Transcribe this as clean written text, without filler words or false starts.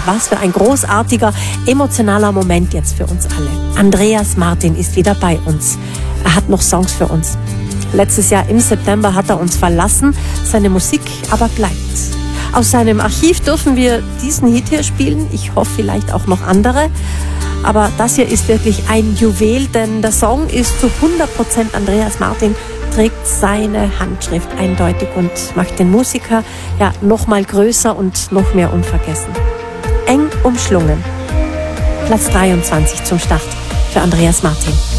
was für ein großartiger, emotionaler Moment jetzt für uns alle. Andreas Martin ist wieder bei uns. Er hat noch Songs für uns. Letztes Jahr im September hat er uns verlassen, seine Musik aber bleibt. Aus seinem Archiv dürfen wir diesen Hit hier spielen, ich hoffe vielleicht auch noch andere. Aber das hier ist wirklich ein Juwel, denn der Song ist zu 100% Andreas Martin, trägt seine Handschrift eindeutig und macht den Musiker ja noch mal größer und noch mehr unvergessen. Eng umschlungen. Platz 23 zum Start für Andreas Martin.